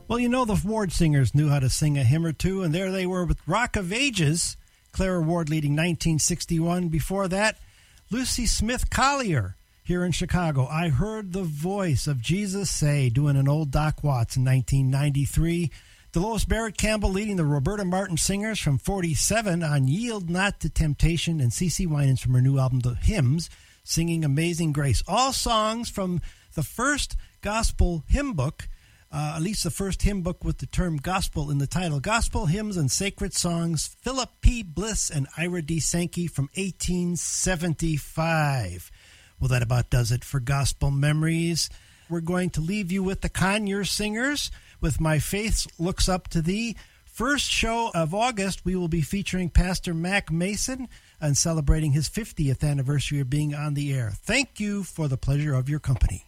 Well, you know, the Ward singers knew how to sing a hymn or two, and there they were with Rock of Ages, Clara Ward leading 1961. Before that, Lucy Smith Collier here in Chicago. I Heard the Voice of Jesus Say, doing an old Doc Watts in 1993. Dolores Barrett Campbell leading the Roberta Martin Singers from 47 on Yield Not to Temptation, and CeCe Winans from her new album, The Hymns, singing Amazing Grace. All songs from the first gospel hymn book, at least the first hymn book with the term gospel in the title, Gospel Hymns and Sacred Songs, Philip P. Bliss and Ira D. Sankey from 1875. Well, that about does it for Gospel Memories. We're going to leave you with the Conyer Singers with My Faith Looks Up to Thee. First show of August, we will be featuring Pastor Mac Mason and celebrating his 50th anniversary of being on the air. Thank you for the pleasure of your company.